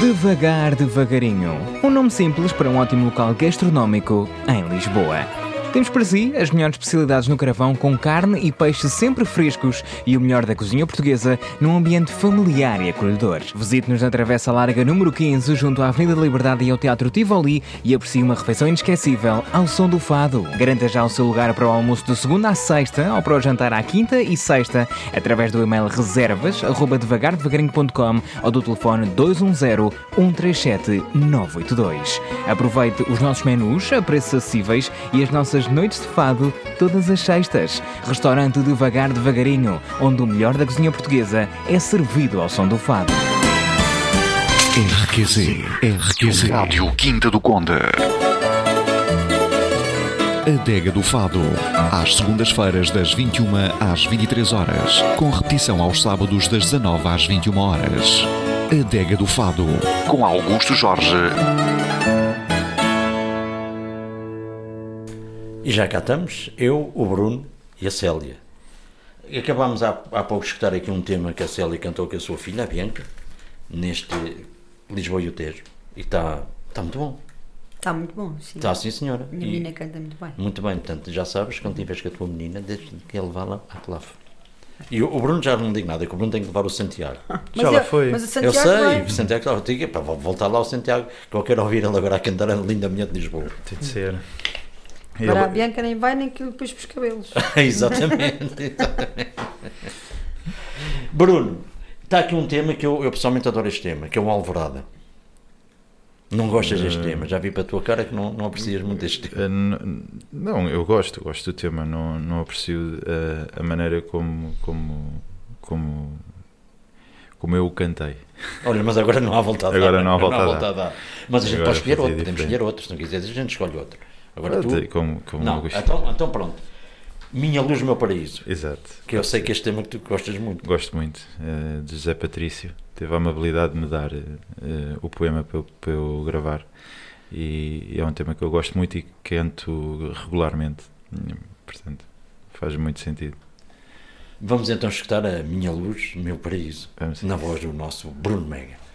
Devagar Devagarinho, um nome simples para um ótimo local gastronómico em Lisboa. Temos para si as melhores especialidades no carvão, com carne e peixe sempre frescos e o melhor da cozinha portuguesa num ambiente familiar e acolhedor. Visite-nos na Travessa Larga número 15, junto à Avenida da Liberdade e ao Teatro Tivoli, e aprecie uma refeição inesquecível ao som do fado. Garanta já o seu lugar para o almoço de segunda à sexta ou para o jantar à quinta e sexta através do e-mail reservas@devagardevagarinho.com ou do telefone 210 137 982. Aproveite os nossos menus a preços acessíveis e as nossas noites de fado todas as sextas. Restaurante Devagar Devagarinho, onde o melhor da cozinha portuguesa é servido ao som do fado. RQC Rádio Quinta do Conde. Adega do Fado, às segundas-feiras das 21 às 23 horas, com repetição aos sábados das 19 às 21 horas. Adega do Fado, com Augusto Jorge. E já cá estamos, eu, o Bruno e a Célia. Acabámos há pouco de escutar aqui um tema que a Célia cantou com a sua filha, a Bianca, neste Lisboa e o Tejo. E está muito bom. Está muito bom, sim. Está sim, senhora. A menina canta muito bem. Muito bem, portanto, já sabes, quando tiveres com a tua menina, deixa que ele levá-la à Telaf. E o Bruno já não digo nada, que o Bruno tem que levar o Santiago. Já lá foi. Mas o Santiago Eu sei, vai. o Santiago, vou voltar lá ao Santiago, que eu quero ouvir ele agora a cantar a linda manhã de Lisboa. Tem de ser. Para a Bianca nem vai, nem que depois para os cabelos. Exatamente. Bruno, está aqui um tema que eu pessoalmente adoro este tema, que é o Alvorada. Não gostas deste tema? Já vi para a tua cara que não aprecias muito este tema. Não, eu gosto do tema, não aprecio a maneira como eu o cantei. Olha, mas agora não há volta a dar. Agora não há volta a dar. Mas a gente Agora pode escolher outro, fazia podemos diferente. escolher outro, se não quiseres a gente escolhe outro. Agora tu... Como Não, eu gosto. então pronto. Minha Luz, Meu Paraíso. Exato. Que eu sei que este tema que tu gostas muito. Gosto muito de José Patrício. Teve a amabilidade de me dar o poema para eu gravar. E é um tema que eu gosto muito e canto regularmente. Portanto, faz muito sentido. Vamos então escutar a Minha Luz, Meu Paraíso, Vamos. na voz do nosso Bruno Mega.